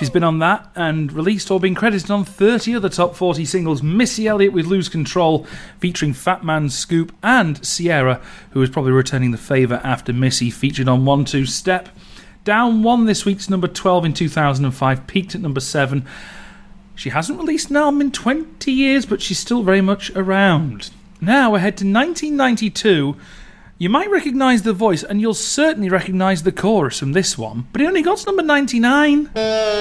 She's been on that and released or been credited on 30 other top 40 singles. Missy Elliott with Lose Control, featuring Fat Man Scoop, and Sierra, who is probably returning the favour after Missy, featured on 1-2 Step. Down one this week to number 12 in 2005, peaked at number 7. She hasn't released an album in 20 years, but she's still very much around. Now we're head to 1992. You might recognise the voice, and you'll certainly recognise the chorus from this one, but it only got to number 99.